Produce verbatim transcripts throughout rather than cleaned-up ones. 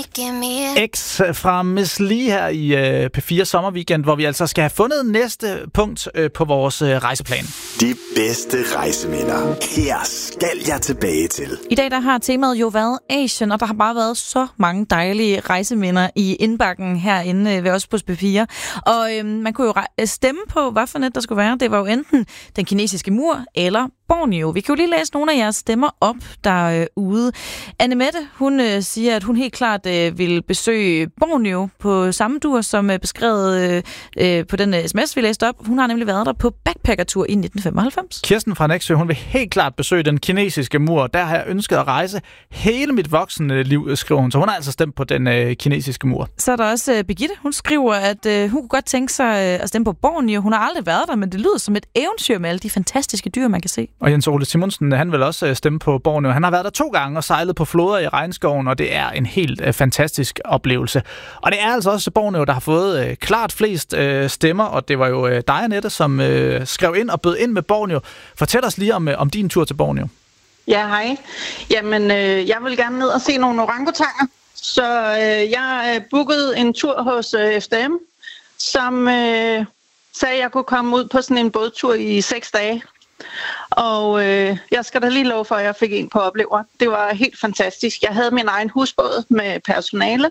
X fra Miss Li her i øh, P fire Sommerweekend, hvor vi altså skal have fundet næste punkt øh, på vores øh, rejseplan. De bedste rejseminder. Her skal jeg tilbage til. I dag der har temaet jo været Asien, og der har bare været så mange dejlige rejseminder i indbakken herinde øh, ved os på P fire. Og øh, man kunne jo re- stemme på, hvad for net der skulle være. Det var jo enten den kinesiske mur eller Borneo. Vi kan jo lige læse nogle af jeres stemmer op derude. Anne Mette, hun øh, siger, at hun helt klart øh, vil besøge Borneo på samme dur, som øh, beskrevet øh, på den sms, vi læste op. Hun har nemlig været der på backpackertur i nitten femoghalvfems. Kirsten fra Nexø, hun vil helt klart besøge den kinesiske mur. Der har jeg ønsket at rejse hele mit voksne liv, skriver hun. Så hun har altså stemt på den øh, kinesiske mur. Så er der også øh, Birgitte. Hun skriver, at øh, hun kunne godt tænke sig øh, at stemme på Borneo. Hun har aldrig været der, men det lyder som et eventyr med alle de fantastiske dyr, man kan se. Og Jens Ole Simonsen, han vil også stemme på Borneo. Han har været der to gange og sejlet på floder i regnskoven, og det er en helt øh, fantastisk oplevelse. Og det er altså også Borneo, der har fået øh, klart flest øh, stemmer, og det var jo øh, dig, Annette, som øh, skrev ind og bød ind med Borneo. Fortæl os lige om, øh, om din tur til Borneo. Ja, hej. Jamen, øh, jeg vil gerne ned og se nogle orangutanger, så øh, jeg øh, bookede en tur hos øh, F D M, som øh, sagde, at jeg kunne komme ud på sådan en bådtur i seks dage. Og øh, jeg skal da lige love for, at jeg fik en på oplever. Det var helt fantastisk. Jeg havde min egen husbåd med personale.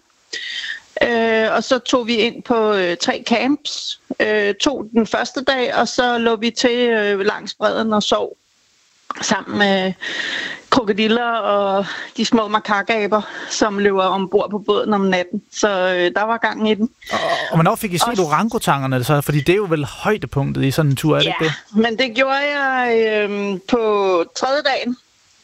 Øh, og så tog vi ind på øh, tre camps. Øh, tog den første dag, og så lå vi til øh, langs bredden og sov sammen med krokodiller og de små makakaber, som løber ombord på båden om natten. Så øh, der var gang i den. Og, og hvornår fik I set og orangutangerne? Så, fordi det er jo vel højdepunktet i sådan en tur, er det ja, ikke det? Men det gjorde jeg øh, på tredje dagen.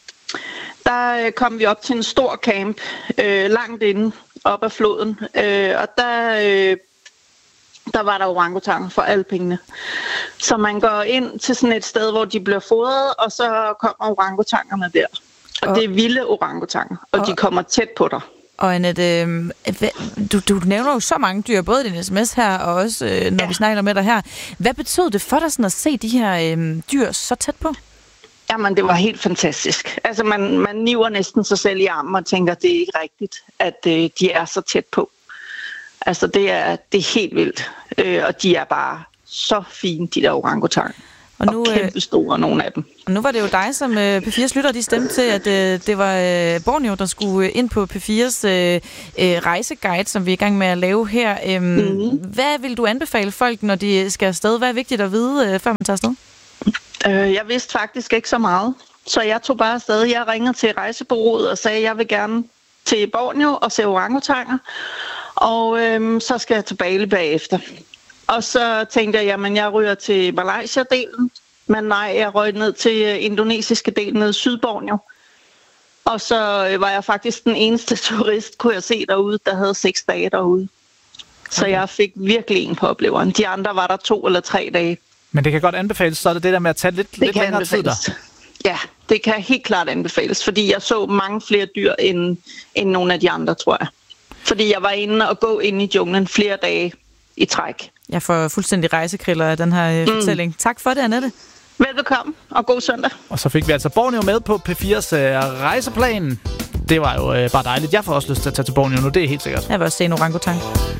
Der øh, kom vi op til en stor camp øh, langt inde op ad floden. Øh, og der... Øh, Der var der orangutanger for alle pengene. Så man går ind til sådan et sted, hvor de bliver fodret, og så kommer orangutangerne der. Og, og det er vilde orangutanger, og, og de kommer tæt på dig. Og Annette, øh, du, du nævner jo så mange dyr, både i din sms her, og også øh, når ja. vi snakker med dig her. Hvad betød det for dig sådan at se de her øh, dyr så tæt på? Jamen, det var helt fantastisk. Altså, man, man niver næsten sig selv i armen og tænker, at det er ikke rigtigt, at øh, de er så tæt på. Altså, det er, det er helt vildt. Øh, og de er bare så fine, de der orangutanger. Og, nu, og kæmpe store, nogle af dem. Og nu var det jo dig, som øh, P fires lytter, de stemte til, at øh, det var øh, Borneo, der skulle ind på P fires øh, øh, rejseguide, som vi er i gang med at lave her. Øhm, mm-hmm. Hvad vil du anbefale folk, når de skal afsted? Hvad er vigtigt at vide, øh, før man tager afsted? Øh, jeg vidste faktisk ikke så meget. Så jeg tog bare afsted. Jeg ringede til rejsebureauet og sagde, at jeg vil gerne til Borneo og se orangutanger. Og øhm, så skal jeg til Bali bagefter. Og så tænkte jeg, jamen jeg ryger til Malaysia-delen. Men nej, jeg røg ned til indonesiske delen ned i Sydborneo. Og så øh, var jeg faktisk den eneste turist, kunne jeg se derude, der havde seks dage derude. Så okay. Jeg fik virkelig en på opleveren. De andre var der to eller tre dage. Men det kan godt anbefales, så er det det der med at tage lidt, lidt længere tid der. Ja, det kan helt klart anbefales, fordi jeg så mange flere dyr end, end nogle af de andre, tror jeg. Fordi jeg var inde og gå ind i junglen flere dage i træk. Jeg får fuldstændig rejsekriller af den her øh, fortælling. Mm. Tak for det, Annette. Velbekomme, og god søndag. Og så fik vi altså Borneo med på P fires øh, rejseplan. Det var jo øh, bare dejligt. Jeg får også lyst til at tage til Borneo nu, det er helt sikkert. Jeg vil også se en orangutang.